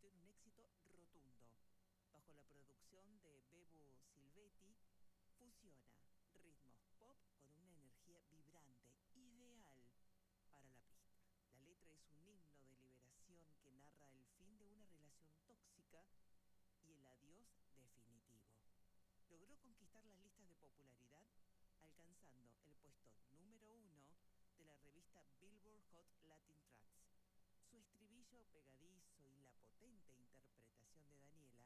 convirtió en un éxito rotundo. Bajo la producción de Bebu Silvetti, fusiona ritmos pop con una energía vibrante, ideal para la pista. La letra es un himno de liberación que narra el fin de una relación tóxica y el adiós definitivo. Logró conquistar las listas de popularidad, alcanzando el puesto número 1 de la revista Billboard Hot Latin Tracks. Su estribillo pegadizo